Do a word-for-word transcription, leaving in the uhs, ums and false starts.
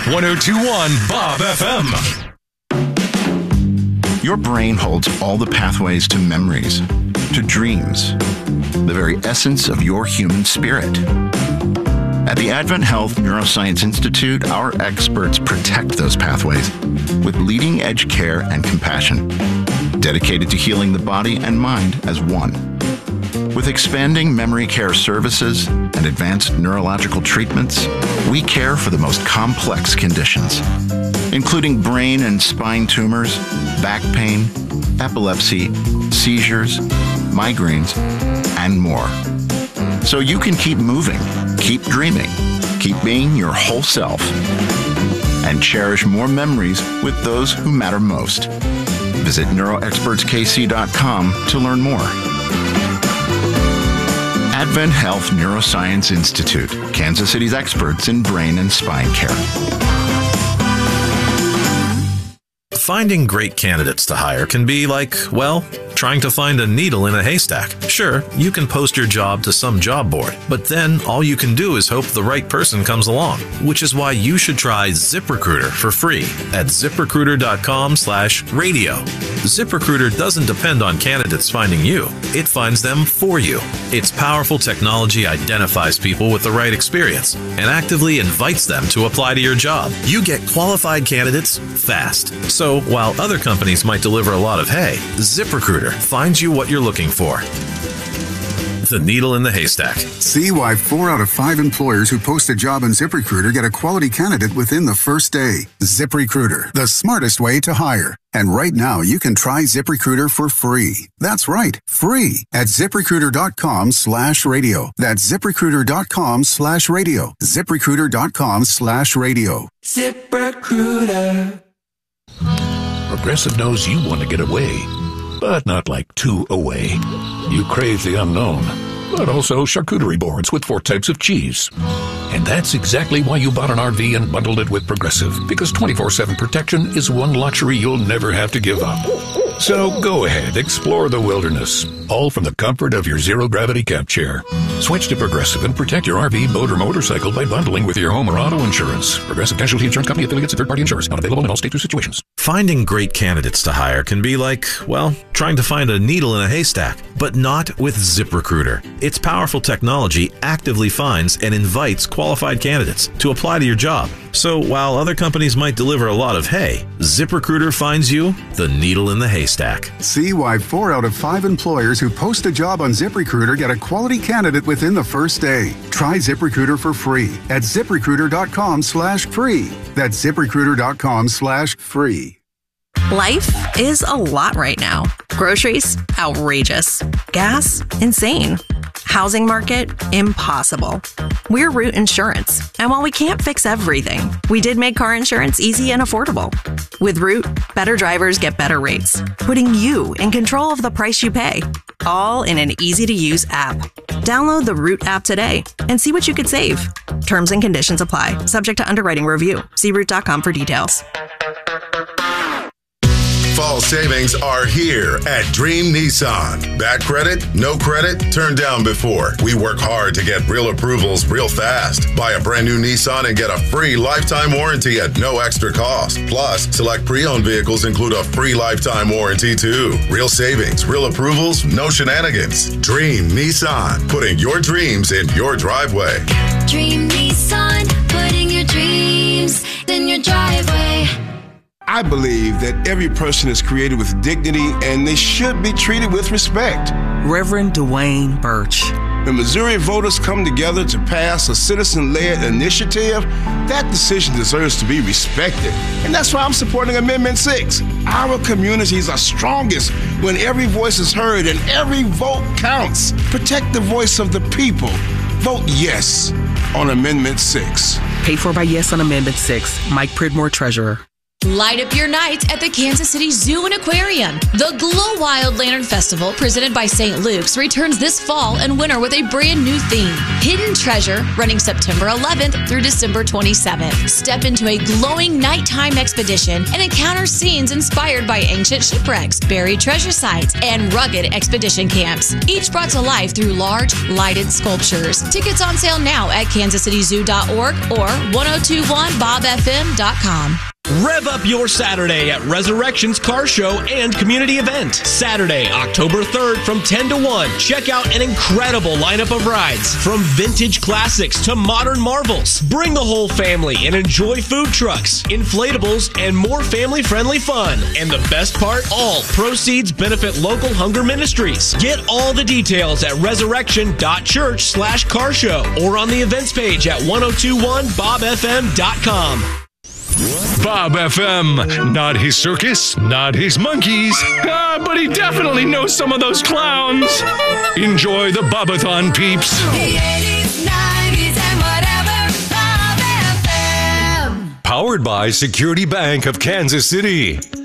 one oh two point one Bob F M. Your brain holds all the pathways to memories, to dreams, the very essence of your human spirit. At the Advent Health Neuroscience Institute, our experts protect those pathways with leading-edge care and compassion, dedicated to healing the body and mind as one. With expanding memory care services and advanced neurological treatments, we care for the most complex conditions, including brain and spine tumors, back pain, epilepsy, seizures, migraines, and more. So you can keep moving, keep dreaming, keep being your whole self, and cherish more memories with those who matter most. Visit neuro experts k c dot com to learn more. Advent Health Neuroscience Institute, Kansas City's experts in brain and spine care. Finding great candidates to hire can be like, well, trying to find a needle in a haystack. Sure, you can post your job to some job board, but then all you can do is hope the right person comes along, which is why you should try ZipRecruiter for free at zip recruiter dot com slash radio. ZipRecruiter doesn't depend on candidates finding you. It finds them for you. Its powerful technology identifies people with the right experience and actively invites them to apply to your job. You get qualified candidates fast. So while other companies might deliver a lot of hay, ZipRecruiter finds you what you're looking for. The needle in the haystack. See why four out of five employers who post a job on ZipRecruiter get a quality candidate within the first day. ZipRecruiter, the smartest way to hire. And right now, you can try ZipRecruiter for free. That's right, free at zip recruiter dot com slash radio. That's zip recruiter dot com slash radio. zip recruiter dot com slash radio. ZipRecruiter. Progressive knows you want to get away, but not like too away. You crave the unknown, but also charcuterie boards with four types of cheese. And that's exactly why you bought an R V and bundled it with Progressive, because twenty-four seven protection is one luxury you'll never have to give up. So go ahead, explore the wilderness, all from the comfort of your zero-gravity camp chair. Switch to Progressive and protect your R V, boat, or motorcycle by bundling with your home or auto insurance. Progressive Casualty Insurance Company, affiliates, and third-party insurers. Not available in all states or situations. Finding great candidates to hire can be like, well, trying to find a needle in a haystack, but not with ZipRecruiter. Its powerful technology actively finds and invites qualified candidates to apply to your job. So while other companies might deliver a lot of hay, ZipRecruiter finds you the needle in the haystack. See why four out of five employers who post a job on ZipRecruiter get a quality candidate within the first day. Try ZipRecruiter for free at zip recruiter dot com slash free. That's zip recruiter dot com slash free. Life is a lot right now. Groceries, outrageous. Gas, insane. Housing market, impossible. We're Root Insurance, and while we can't fix everything, we did make car insurance easy and affordable. With Root, better drivers get better rates, putting you in control of the price you pay, all in an easy-to-use app. Download the Root app today and see what you could save. Terms and conditions apply, subject to underwriting review. See root dot com for details. Fall savings are here at Dream Nissan. Bad credit? No credit? Turned down before. We work hard to get real approvals real fast. Buy a brand new Nissan and get a free lifetime warranty at no extra cost. Plus, select pre-owned vehicles include a free lifetime warranty too. Real savings, real approvals, no shenanigans. Dream Nissan, putting your dreams in your driveway. Dream Nissan, putting your dreams in your driveway. I believe that every person is created with dignity and they should be treated with respect. Reverend Dwayne Birch. When Missouri voters come together to pass a citizen-led initiative, that decision deserves to be respected. And that's why I'm supporting Amendment six. Our communities are strongest when every voice is heard and every vote counts. Protect the voice of the people. Vote yes on Amendment six. Paid for by Yes on Amendment six. Mike Pridmore, Treasurer. Light up your nights at the Kansas City Zoo and Aquarium. The Glow Wild Lantern Festival, presented by Saint Luke's, returns this fall and winter with a brand new theme, Hidden Treasure, running September eleventh through December twenty-seventh. Step into a glowing nighttime expedition and encounter scenes inspired by ancient shipwrecks, buried treasure sites, and rugged expedition camps, each brought to life through large, lighted sculptures. Tickets on sale now at kansas city zoo dot org or ten twenty-one bob f m dot com. Rev up your Saturday at Resurrection's Car Show and Community Event. Saturday, October third from ten to one. Check out an incredible lineup of rides, from vintage classics to modern marvels. Bring the whole family and enjoy food trucks, inflatables, and more family-friendly fun. And the best part, all proceeds benefit local hunger ministries. Get all the details at resurrection dot church slash car show or on the events page at ten twenty-one bob f m dot com. Bob F M. Not his circus, not his monkeys. Ah, but he definitely knows some of those clowns. Enjoy the Bobathon, peeps. The eighties, nineties, and whatever. Bob F M. Powered by Security Bank of Kansas City.